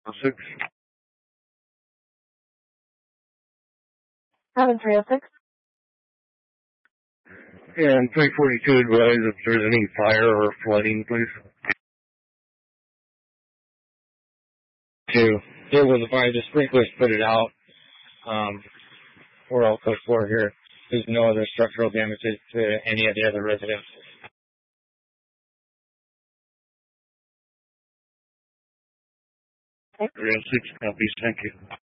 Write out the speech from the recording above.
6. 7306. And 342 advise if there's any fire or flooding, please. 2. There was a fire. The sprinklers put it out. We're all code 4 here. There's no other structural damages to any of the other residents. Rail 6 copies. Thank you.